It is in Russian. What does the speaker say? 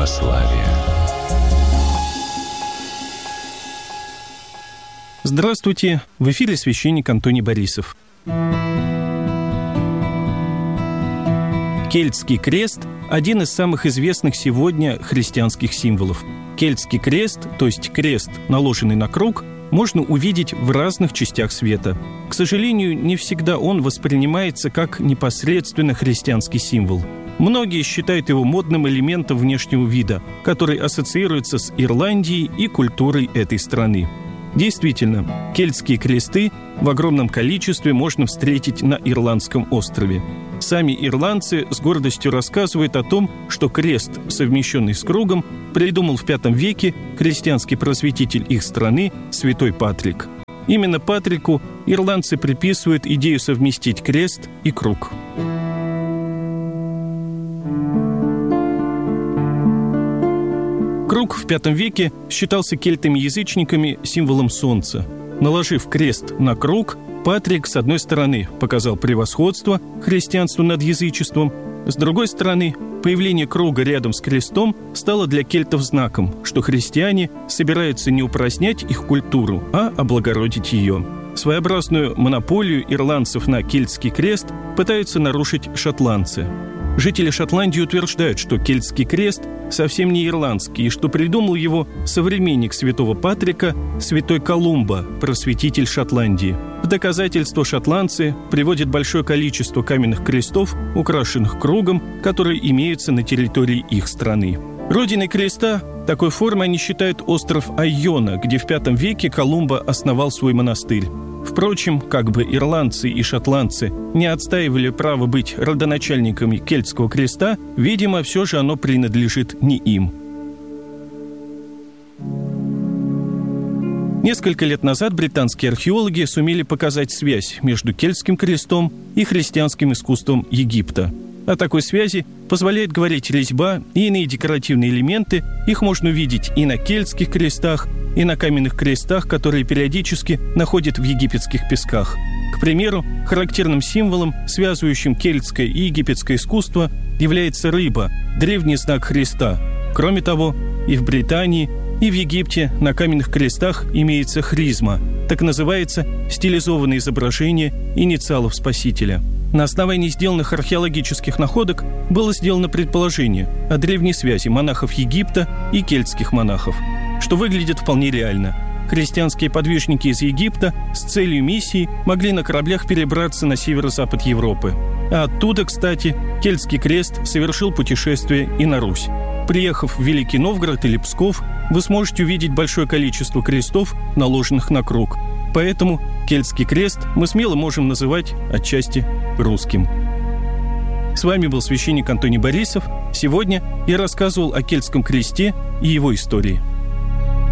православия. Здравствуйте! В эфире священник Антоний Борисов. Кельтский крест – один из самых известных сегодня христианских символов. Кельтский крест, то есть крест, наложенный на круг, можно увидеть в разных частях света. К сожалению, не всегда он воспринимается как непосредственно христианский символ. Многие считают его модным элементом внешнего вида, который ассоциируется с Ирландией и культурой этой страны. Действительно, кельтские кресты в огромном количестве можно встретить на Ирландском острове. Сами ирландцы с гордостью рассказывают о том, что крест, совмещенный с кругом, придумал в V веке христианский просветитель их страны, святой Патрик. Именно Патрику ирландцы приписывают идею совместить крест и круг. Круг в V веке считался кельтами-язычниками символом солнца. Наложив крест на круг, Патрик, с одной стороны, показал превосходство христианства над язычеством, с другой стороны, появление круга рядом с крестом стало для кельтов знаком, что христиане собираются не упразднять их культуру, а облагородить ее. Своеобразную монополию ирландцев на кельтский крест пытаются нарушить шотландцы. Жители Шотландии утверждают, что кельтский крест совсем не ирландский, и что придумал его современник святого Патрика, святой Колумба, просветитель Шотландии. В доказательство шотландцы приводят большое количество каменных крестов, украшенных кругом, которые имеются на территории их страны. Родиной креста такой формы они считают остров Айона, где в V веке Колумба основал свой монастырь. Впрочем, как бы ирландцы и шотландцы не отстаивали право быть родоначальниками кельтского креста, видимо, все же оно принадлежит не им. Несколько лет назад британские археологи сумели показать связь между кельтским крестом и христианским искусством Египта. О такой связи позволяет говорить резьба и иные декоративные элементы. Их можно увидеть и на кельтских крестах, и на каменных крестах, которые периодически находят в египетских песках. К примеру, характерным символом, связывающим кельтское и египетское искусство, является рыба, древний знак Христа. Кроме того, и в Британии, и в Египте на каменных крестах имеется хризма, так называется стилизованное изображение инициалов Спасителя. На основании сделанных археологических находок было сделано предположение о древней связи монахов Египта и кельтских монахов, что выглядит вполне реально. Христианские подвижники из Египта с целью миссии могли на кораблях перебраться на северо-запад Европы. А оттуда, кстати, кельтский крест совершил путешествие и на Русь. Приехав в Великий Новгород или Псков, вы сможете увидеть большое количество крестов, наложенных на круг. Поэтому кельтский крест мы смело можем называть отчасти русским. С вами был священник Антоний Борисов. Сегодня я рассказывал о кельтском кресте и его истории.